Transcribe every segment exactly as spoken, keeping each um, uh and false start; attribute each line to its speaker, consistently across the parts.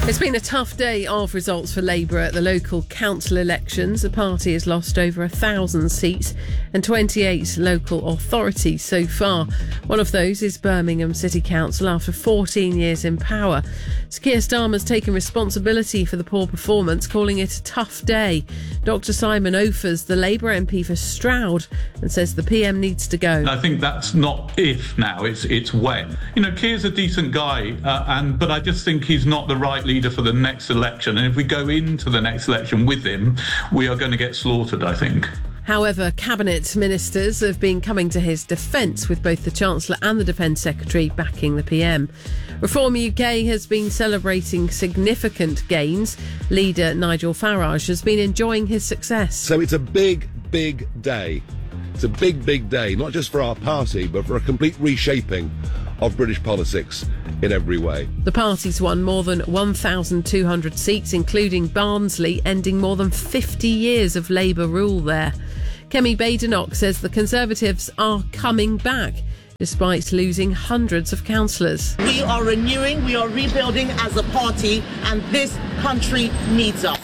Speaker 1: It's been a tough day of results for Labour at the local council elections. The party has lost over a thousand seats and twenty-eight local authorities so far. One of those is Birmingham City Council after fourteen years in power. So Keir Starmer's taken responsibility for the poor performance, calling it a tough day. Doctor Simon Ophers, the Labour M P for Stroud, and says the P M needs to go.
Speaker 2: I think that's not if now, it's it's when. You know, Keir's a decent guy, uh, and but I just think he's not the right leader for the next election. And if we go into the next election with him, we are going to get slaughtered, I think.
Speaker 1: However, Cabinet ministers have been coming to his defence, with both the Chancellor and the Defence Secretary backing the P M. Reform U K has been celebrating significant gains. Leader Nigel Farage has been enjoying his success.
Speaker 3: So it's a big, big day. It's a big, big day, not just for our party, but for a complete reshaping of British politics in every way.
Speaker 1: The party's won more than one thousand two hundred seats, including Barnsley, ending more than fifty years of Labour rule there. Kemi Badenoch says the Conservatives are coming back, despite losing hundreds of councillors.
Speaker 4: We are renewing, we are rebuilding as a party, and this country needs us.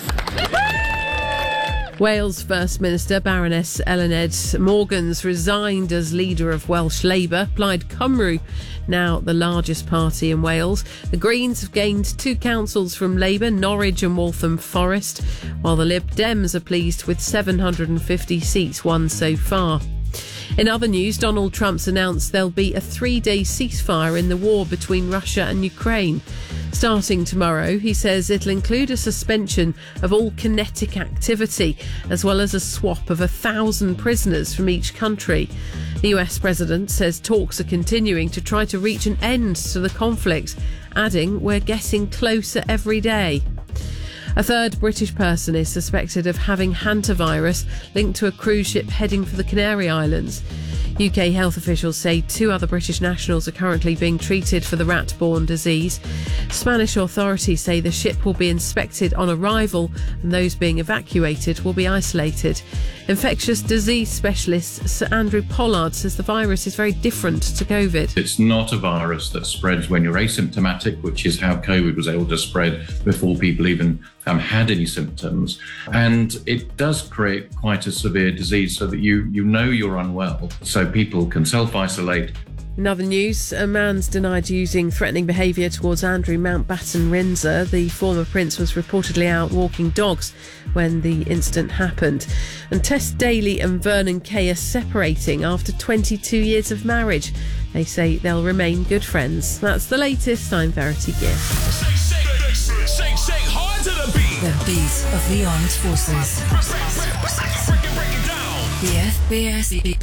Speaker 1: Wales First Minister Baroness Eluned Morgan's resigned as leader of Welsh Labour. Plaid Cymru, now the largest party in Wales. The Greens have gained two councils from Labour, Norwich and Waltham Forest, while the Lib Dems are pleased with seven hundred fifty seats won so far. In other news, Donald Trump's announced there'll be a three-day ceasefire in the war between Russia and Ukraine. Starting tomorrow, he says it'll include a suspension of all kinetic activity, as well as a swap of a thousand prisoners from each country. The U S president says talks are continuing to try to reach an end to the conflict, adding, "We're getting closer every day." A third British person is suspected of having hantavirus linked to a cruise ship heading for the Canary Islands. U K health officials say two other British nationals are currently being treated for the rat-borne disease. Spanish authorities say the ship will be inspected on arrival and those being evacuated will be isolated. Infectious disease specialist Sir Andrew Pollard says the virus is very different to COVID.
Speaker 5: It's not a virus that spreads when you're asymptomatic, which is how COVID was able to spread before people even um, had any symptoms. And it does create quite a severe disease so that you, you know you're unwell. So people can self-isolate.
Speaker 1: In other news, a man's denied using threatening behaviour towards Andrew Mountbatten-Windsor. The former prince was reportedly out walking dogs when the incident happened. And Tess Daly and Vernon Kay are separating after twenty-two years of marriage. They say they'll remain good friends. That's the latest. I'm Verity Gift.
Speaker 6: Shake, shake, shake, shake hard to the beat.
Speaker 7: The beat of the armed forces.
Speaker 6: Break it, break it down.
Speaker 7: The F B S